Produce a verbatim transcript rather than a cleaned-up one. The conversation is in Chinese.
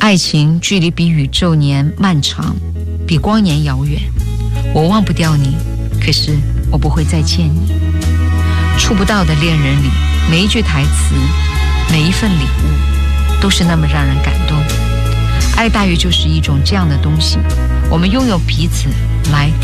爱情距离比宇宙年漫长，比光年遥远。我忘不掉你，可是我不会再见你。触不到的恋人里，每一句台词，每一份礼物，都是那么让人感动。爱大约就是一种这样的东西，我们拥有彼此来